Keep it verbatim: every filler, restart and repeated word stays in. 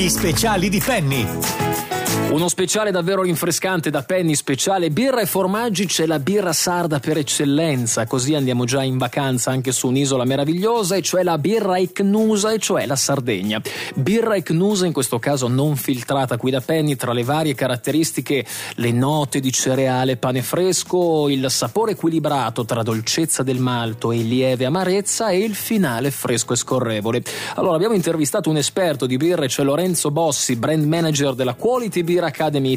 Gli speciali di Penny. Uno speciale davvero rinfrescante da Penny, speciale birra e formaggi. C'è la birra sarda per eccellenza, così andiamo già in vacanza anche su un'isola meravigliosa, e cioè la birra Icnusa, e cioè la Sardegna. Birra Icnusa, in questo caso non filtrata qui da Penny. Tra le varie caratteristiche, le note di cereale, pane fresco, il sapore equilibrato tra dolcezza del malto e lieve amarezza, e il finale fresco e scorrevole. Allora, abbiamo intervistato un esperto di birre, cioè Lorenzo Bossi, brand manager della Quality Beer Academy